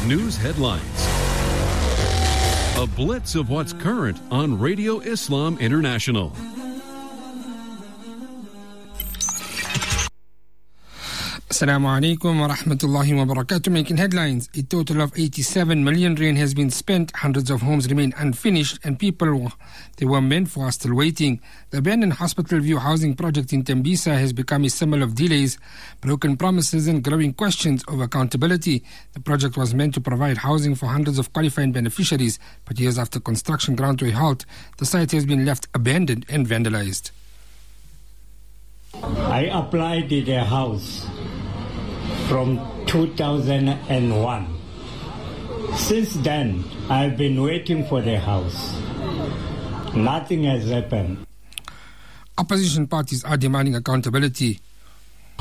News headlines. A blitz of what's current on Radio Islam International. Assalamu alaikum wa rahmatullahi wa barakatuh. Making headlines. A total of 87 million rand has been spent. Hundreds of homes remain unfinished and people they were meant for are still waiting. The abandoned Hospital View housing project in Tembisa has become a symbol of delays, broken promises and growing questions of accountability. The project was meant to provide housing for hundreds of qualified beneficiaries, but years after construction ground to a halt, the site has been left abandoned and vandalized. I applied to the house from 2001. Since then, I've been waiting for the house. Nothing has happened. Opposition parties are demanding accountability.